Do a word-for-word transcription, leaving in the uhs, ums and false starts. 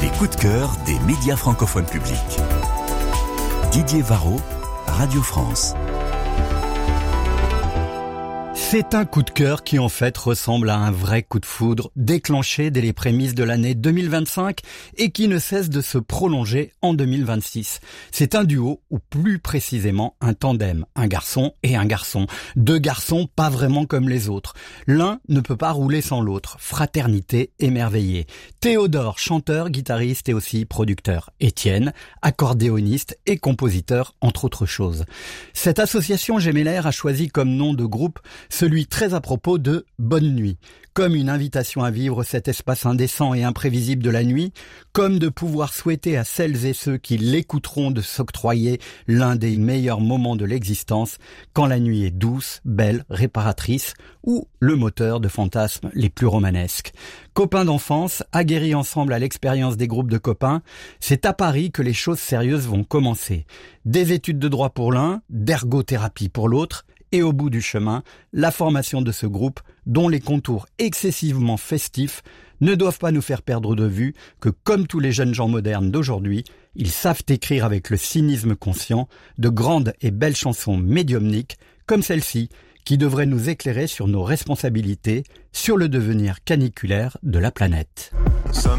Les coups de cœur des médias francophones publics. Didier Varro, Radio France. C'est un coup de cœur qui en fait ressemble à un vrai coup de foudre déclenché dès les prémices de l'année deux mille vingt-cinq et qui ne cesse de se prolonger en deux mille vingt-six. C'est un duo ou plus précisément un tandem, un garçon et un garçon. Deux garçons pas vraiment comme les autres. L'un ne peut pas rouler sans l'autre. Fraternité émerveillée. Théodore, chanteur, guitariste et aussi producteur. Étienne, accordéoniste et compositeur entre autres choses. Cette association gémellaire a choisi comme nom de groupe celui très à propos de Bonne Nuit, comme une invitation à vivre cet espace indécent et imprévisible de la nuit, comme de pouvoir souhaiter à celles et ceux qui l'écouteront de s'octroyer l'un des meilleurs moments de l'existence, quand la nuit est douce, belle, réparatrice, ou le moteur de fantasmes les plus romanesques. Copains d'enfance, aguerris ensemble à l'expérience des groupes de copains, c'est à Paris que les choses sérieuses vont commencer. Des études de droit pour l'un, d'ergothérapie pour l'autre, et au bout du chemin, la formation de ce groupe, dont les contours excessivement festifs ne doivent pas nous faire perdre de vue que, comme tous les jeunes gens modernes d'aujourd'hui, ils savent écrire avec le cynisme conscient de grandes et belles chansons médiumniques comme celle-ci, qui devraient nous éclairer sur nos responsabilités, sur le devenir caniculaire de la planète. Some